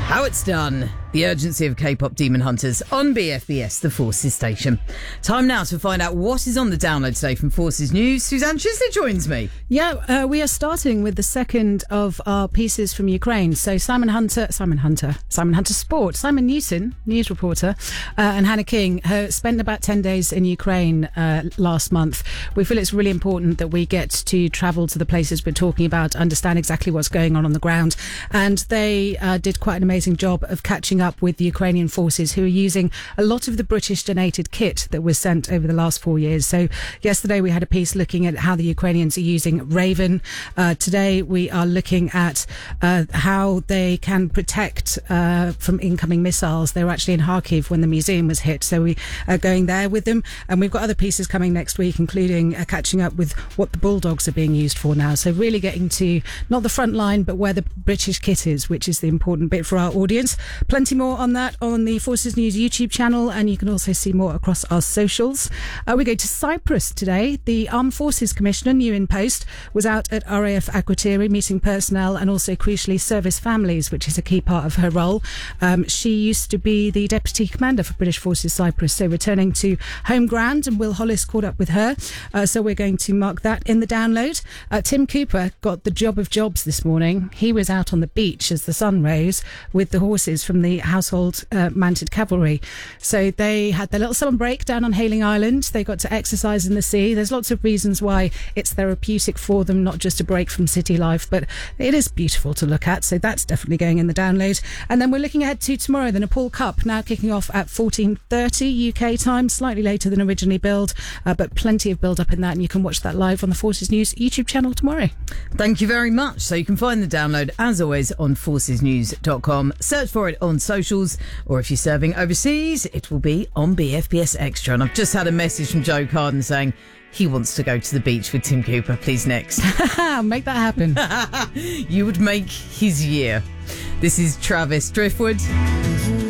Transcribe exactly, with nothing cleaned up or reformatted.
How it's done. The urgency of K-pop demon hunters on B F B S, the Forces station. Time now to find out what is on the download today from Forces News. Suzanne Chisley joins me. Yeah, uh, we are starting with the second of our pieces from Ukraine. So Simon Hunter, Simon Hunter, Simon Hunter Sport, Simon Newson, news reporter, uh, and Hannah King uh, spent about ten days in Ukraine uh, last month. We feel it's really important that we get to travel to the places we're talking about, understand exactly what's going on on the ground. And they uh, did quite an amazing job of catching up with the Ukrainian forces who are using a lot of the British donated kit that was sent over the last four years. So yesterday we had a piece looking at how the Ukrainians are using Raven. Uh, today we are looking at uh, how they can protect uh, from incoming missiles. They were actually in Kharkiv when the museum was hit, so we are going there with them. And we've got other pieces coming next week, including uh, catching up with what the Bulldogs are being used for now. So really getting to not the front line, but where the British kit is, which is the important bit for our audience. Plenty more on that on the Forces News YouTube channel, and you can also see more across our socials. Uh, we go to Cyprus today. The Armed Forces Commissioner, new in post, was out at R A F Akrotiri meeting personnel and also, crucially, service families, which is a key part of her role. Um, she used to be the Deputy Commander for British Forces Cyprus, so returning to home ground, and Will Hollis caught up with her. Uh, so we're going to mark that in the download. Uh, Tim Cooper got the job of jobs this morning. He was out on the beach as the sun rose with the horses from the Household uh, Mounted Cavalry. So they had their little summer break down on Hayling Island. They got to exercise in the sea. There's lots of reasons why it's therapeutic for them, not just a break from city life, but it is beautiful to look at. So that's definitely going in the download. And then we're looking ahead to tomorrow, the Nepal Cup, now kicking off at fourteen thirty U K time, slightly later than originally billed, uh, but plenty of build up in that, and you can watch that live on the Forces News YouTube channel tomorrow. Thank you very much. So you can find the download, as always, on forces news dot com. Search for it on socials, or if you're serving overseas, it will be on B F B S Extra. And I've just had a message from Joe Carden saying he wants to go to the beach with Tim Cooper. Please, next. Make that happen. You would make his year. This is Travis Driftwood.